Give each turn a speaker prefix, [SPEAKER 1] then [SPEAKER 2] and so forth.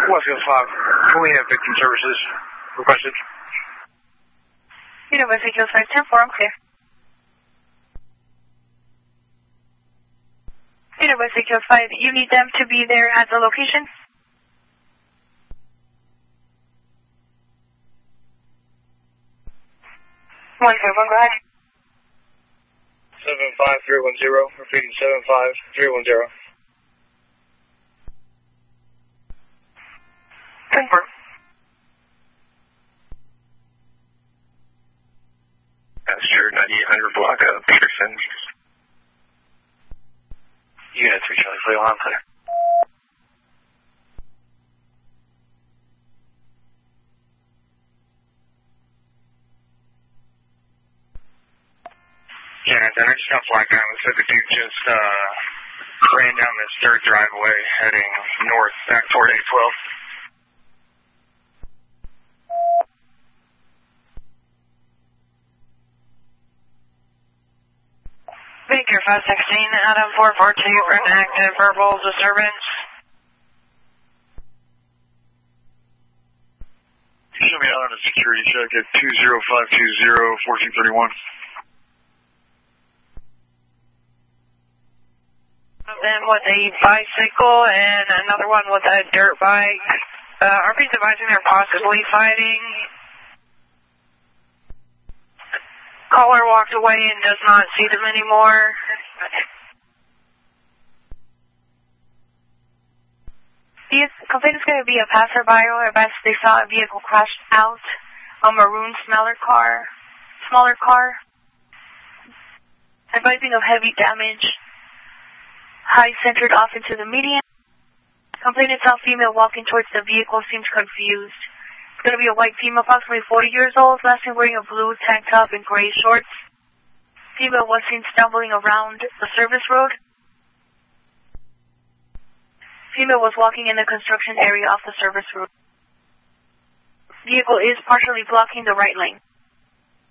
[SPEAKER 1] Westfield 5, can we have victim services requested?
[SPEAKER 2] Westfield 510 4, I'm clear. Westfield 5, you need them to be there at the location? 151, go ahead.
[SPEAKER 1] 75310, repeating 75310.
[SPEAKER 2] Confirm.
[SPEAKER 1] Passenger 9800 block of Peterson. Unit 3 Charlie Fleet, I'm clear.
[SPEAKER 3] Yeah, I just got flagged down. Looks like the dude just ran down this third driveway heading north back toward 812.
[SPEAKER 2] Baker 516, Adam 442 for an active verbal disturbance.
[SPEAKER 3] Show me out on a security check at 20520 1431.
[SPEAKER 2] Then with a bicycle and another one with a dirt bike. RP's advising they're possibly fighting. Caller walked away and does not see them anymore. The complaint is going to be a passerby or advice they saw a vehicle crash out, a maroon smaller car. Advising of heavy damage. High centered off into the median. Complainant saw female walking towards the vehicle, seems confused. It's going to be a white female, approximately 40 years old, last seen wearing a blue tank top and gray shorts. Female was seen stumbling around the service road. Female was walking in the construction area off the service road. Vehicle is partially blocking the right lane.